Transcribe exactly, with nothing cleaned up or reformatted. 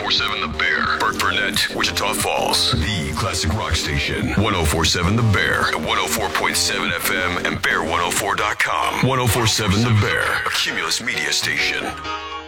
four seven The Bear. Burt Burnett, Wichita Falls. The classic rock station. ten forty-seven The Bear. At one oh four point seven F M and bear one oh four dot com. ten forty-seven The Bear. A Cumulus media station.